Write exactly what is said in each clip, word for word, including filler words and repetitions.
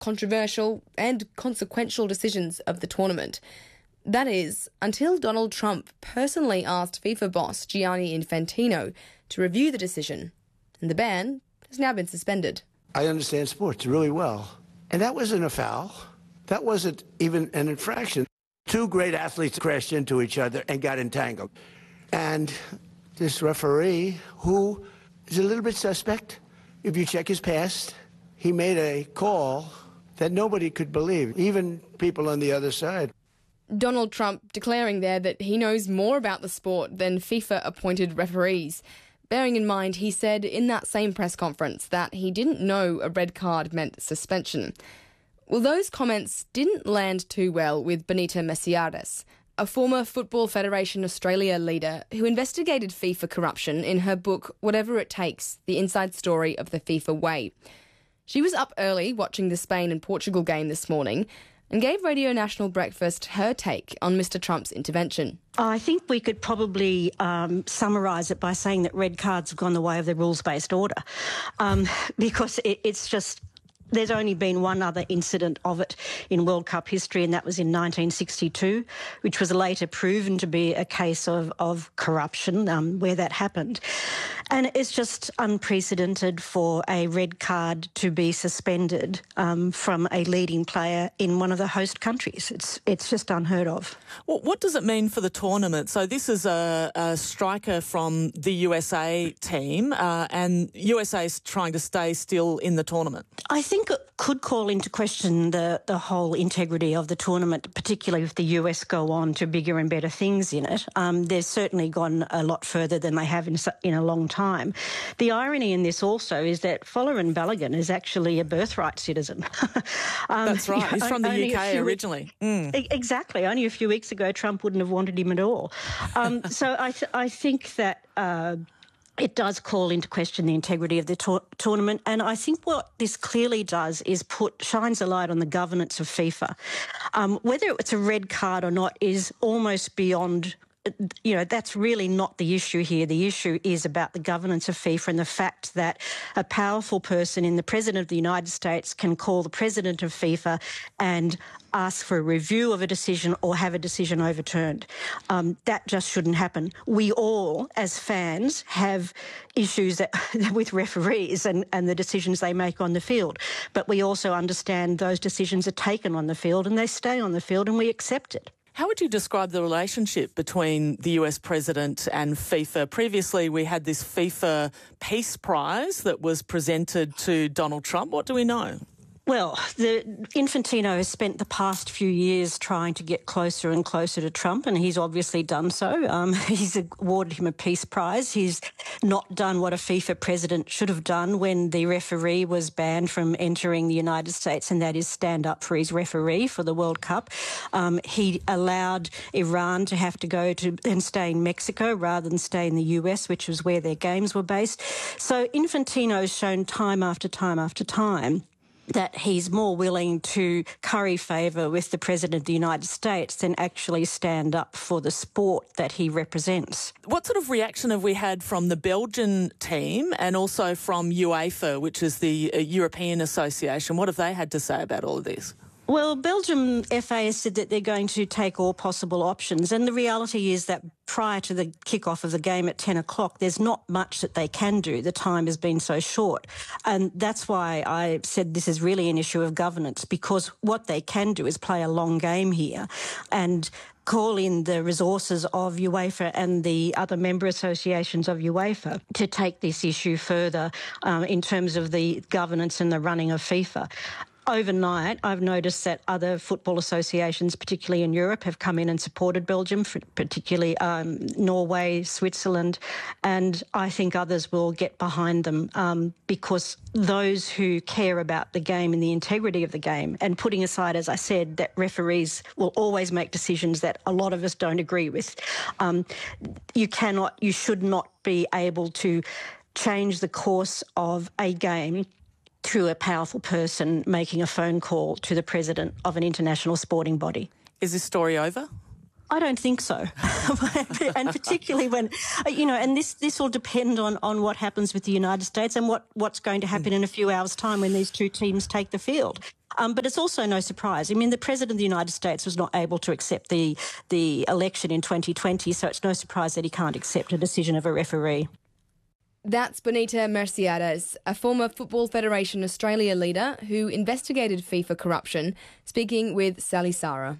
controversial and consequential decisions of the tournament. That is, until Donald Trump personally asked FIFA boss Gianni Infantino to review the decision, and the ban has now been suspended. I understand sports really well, and that wasn't a foul. That wasn't even an infraction. Two great athletes crashed into each other and got entangled. And this referee, who is a little bit suspect, if you check his past, he made a call that nobody could believe, even people on the other side. Donald Trump declaring there that he knows more about the sport than FIFA-appointed referees. Bearing in mind, he said in that same press conference that he didn't know a red card meant suspension. Well, those comments didn't land too well with Benita Mesiares, a former Football Federation Australia leader who investigated FIFA corruption in her book Whatever It Takes, The Inside Story of the FIFA Way. She was up early watching the Spain and Portugal game this morning and gave Radio National Breakfast her take on Mister Trump's intervention. I think we could probably um, summarise it by saying that red cards have gone the way of the rules-based order, um, because it, it's just... There's only been one other incident of it in World Cup history, and that was in nineteen sixty-two, which was later proven to be a case of, of corruption um, where that happened. And it's just unprecedented for a red card to be suspended um, from a leading player in one of the host countries. It's it's just unheard of. Well, what does it mean for the tournament? So this is a, a striker from the U S A team, uh, and U S A is trying to stay still in the tournament. I think it could call into question the, the whole integrity of the tournament, particularly if the U S go on to bigger and better things in it. Um, they've certainly gone a lot further than they have in, in a long time. The irony in this also is that Folarin Balogun is actually a birthright citizen. um, That's right. He's from the U K originally. Mm. Exactly. Only a few weeks ago, Trump wouldn't have wanted him at all. Um, so I, th- I think that... Uh, It does call into question the integrity of the to- tournament, and I think what this clearly does is put shines a light on the governance of FIFA. Um, whether it's a red card or not is almost beyond. You know, that's really not the issue here. The issue is about the governance of FIFA and the fact that a powerful person in the President of the United States can call the President of FIFA and ask for a review of a decision or have a decision overturned. Um, that just shouldn't happen. We all, as fans, have issues that, with referees and, and the decisions they make on the field. But we also understand those decisions are taken on the field and they stay on the field and we accept it. How would you describe the relationship between the U S president and FIFA? Previously, we had this FIFA Peace Prize that was presented to Donald Trump. What do we know? Well, the Infantino has spent the past few years trying to get closer and closer to Trump, and he's obviously done so. Um, he's awarded him a peace prize. He's not done what a FIFA president should have done when the referee was banned from entering the United States, and that is stand up for his referee for the World Cup. Um, he allowed Iran to have to go to and stay in Mexico rather than stay in the U S, which was where their games were based. So Infantino's shown time after time after time that he's more willing to curry favour with the President of the United States than actually stand up for the sport that he represents. What sort of reaction have we had from the Belgian team and also from UEFA, which is the European Association? What have they had to say about all of this? Well, Belgium F A has said that they're going to take all possible options, and the reality is that prior to the kick-off of the game at ten o'clock, there's not much that they can do. The time has been so short, and that's why I said this is really an issue of governance, because what they can do is play a long game here and call in the resources of UEFA and the other member associations of UEFA to take this issue further um, in terms of the governance and the running of FIFA. Overnight, I've noticed that other football associations, particularly in Europe, have come in and supported Belgium, particularly um, Norway, Switzerland, and I think others will get behind them um, because those who care about the game and the integrity of the game, and putting aside, as I said, that referees will always make decisions that a lot of us don't agree with, um, you cannot, you should not be able to change the course of a game through a powerful person making a phone call to the president of an international sporting body. Is this story over? I don't think so. And particularly when, you know, and this, this will depend on, on what happens with the United States and what, what's going to happen in a few hours' time when these two teams take the field. Um, but it's also no surprise. I mean, the President of the United States was not able to accept the, the election in twenty twenty, so it's no surprise that he can't accept a decision of a referee. That's Bonita Mercedes, a former Football Federation Australia leader who investigated FIFA corruption, speaking with Sally Sara.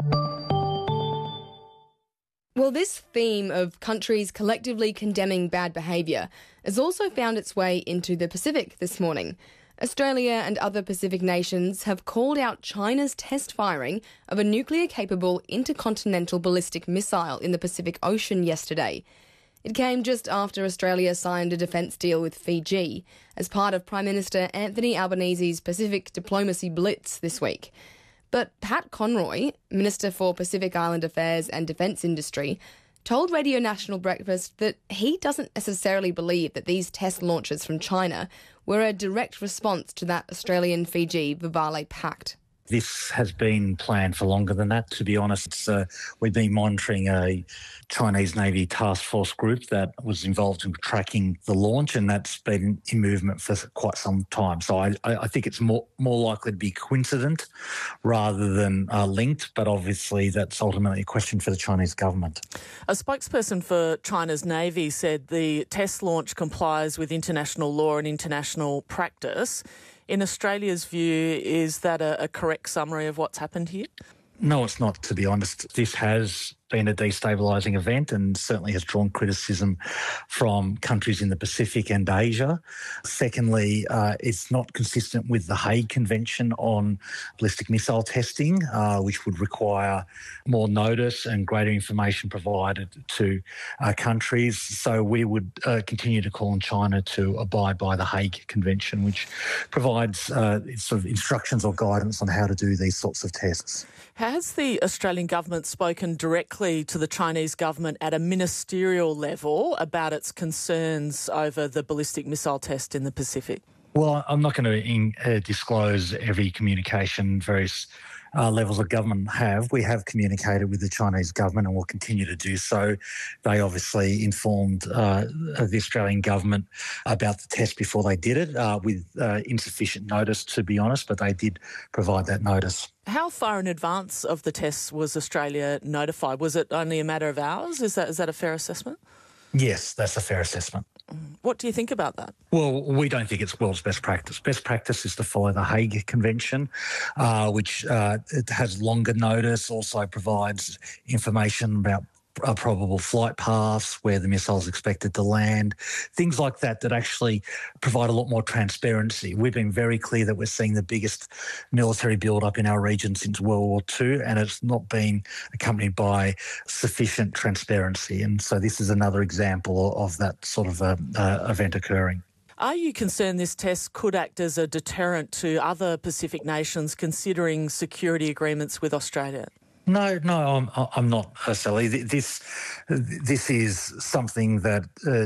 Well, this theme of countries collectively condemning bad behaviour has also found its way into the Pacific this morning. Australia and other Pacific nations have called out China's test firing of a nuclear-capable intercontinental ballistic missile in the Pacific Ocean yesterday. It came just after Australia signed a defence deal with Fiji as part of Prime Minister Anthony Albanese's Pacific Diplomacy Blitz this week. But Pat Conroy, Minister for Pacific Island Affairs and Defence Industry, told Radio National Breakfast that he doesn't necessarily believe that these test launches from China were a direct response to that Australian-Fiji Vivale Pact. This has been planned for longer than that, to be honest. It's, uh, we've been monitoring a Chinese Navy task force group that was involved in tracking the launch, and that's been in movement for quite some time. So I, I think it's more, more likely to be coincident rather than uh, linked, but obviously that's ultimately a question for the Chinese government. A spokesperson for China's Navy said the test launch complies with international law and international practice. In Australia's view, is that a, a correct summary of what's happened here? No, it's not, to be honest. This has been a destabilising event and certainly has drawn criticism from countries in the Pacific and Asia. Secondly, uh, it's not consistent with the Hague Convention on ballistic missile testing, uh, which would require more notice and greater information provided to uh, countries. So we would uh, continue to call on China to abide by the Hague Convention, which provides uh, sort of instructions or guidance on how to do these sorts of tests. Has the Australian government spoken directly to the Chinese government at a ministerial level about its concerns over the ballistic missile test in the Pacific? Well, I'm not going to in, uh, disclose every communication various uh, levels of government have. We have communicated with the Chinese government and will continue to do so. They obviously informed uh, the Australian government about the test before they did it, uh, with uh, insufficient notice, to be honest, but they did provide that notice. How far in advance of the tests was Australia notified? Was it only a matter of hours? Is that is that a fair assessment? Yes, that's a fair assessment. What do you think about that? Well, we don't think it's world's best practice. Best practice is to follow the Hague Convention, uh, which uh, it has longer notice, also provides information about uh, probable flight paths, where the missile is expected to land, things like that that actually provide a lot more transparency. We've been very clear that we're seeing the biggest military build-up in our region since World War Two, and it's not been accompanied by sufficient transparency. And so this is another example of that sort of uh, uh, event occurring. Are you concerned this test could act as a deterrent to other Pacific nations considering security agreements with Australia? No, no, I'm, I'm not, Sally. This, this is something that uh,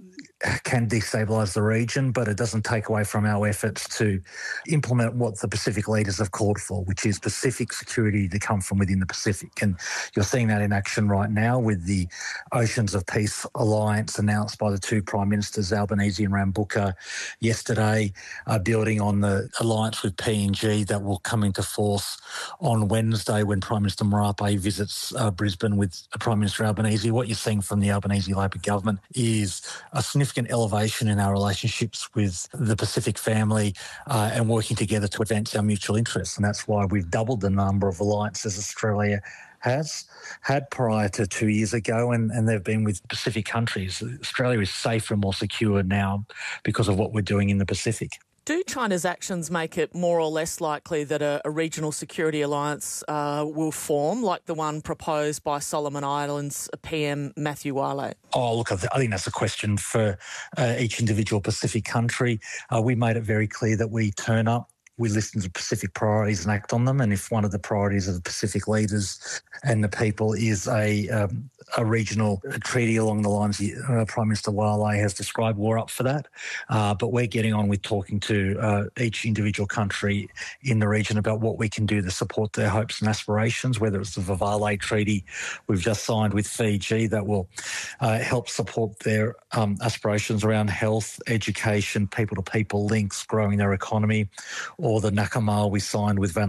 can destabilise the region, but it doesn't take away from our efforts to implement what the Pacific leaders have called for, which is Pacific security to come from within the Pacific. And you're seeing that in action right now with the Oceans of Peace Alliance announced by the two Prime Ministers, Albanese and Rambuka, yesterday, uh, building on the alliance with P N G that will come into force on Wednesday when Prime Minister Marape visits uh, Brisbane with Prime Minister Albanese. What you're seeing from the Albanese Labor government is a significant elevation in our relationships with the Pacific family uh, and working together to advance our mutual interests. And that's why we've doubled the number of alliances Australia has had prior to two years ago, and, and they've been with Pacific countries. Australia is safer and more secure now because of what we're doing in the Pacific. Do China's actions make it more or less likely that a, a regional security alliance uh, will form, like the one proposed by Solomon Islands P M Matthew Wale? Oh, look, I, th- I think that's a question for uh, each individual Pacific country. Uh, we made it very clear that we turn up, we listen to Pacific priorities and act on them. And if one of the priorities of the Pacific leaders and the people is a, um, a regional treaty along the lines uh, Prime Minister Wale has described. We're up for that. Uh, but we're getting on with talking to uh, each individual country in the region about what we can do to support their hopes and aspirations, whether it's the Vavale Treaty we've just signed with Fiji that will uh, help support their um, aspirations around health, education, people-to-people links, growing their economy, or the N A C A M A we signed with Vanuatu